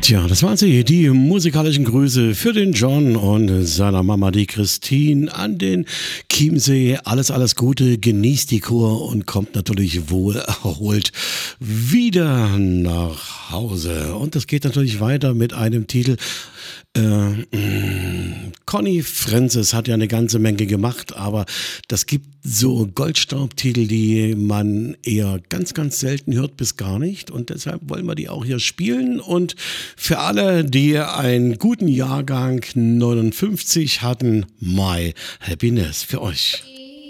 Tja, das waren sie, die musikalischen Grüße für den John und seiner Mama, die Christine, an den Chiemsee. Alles Gute, genießt die Kur und kommt natürlich wohl erholt wieder nach Hause. Und das geht natürlich weiter mit einem Titel. Conny Francis hat ja eine ganze Menge gemacht, aber das gibt so Goldstaubtitel, die man eher ganz selten hört bis gar nicht. Und deshalb wollen wir die auch hier spielen. Und für alle, die einen guten Jahrgang 59 hatten, My Happiness für euch.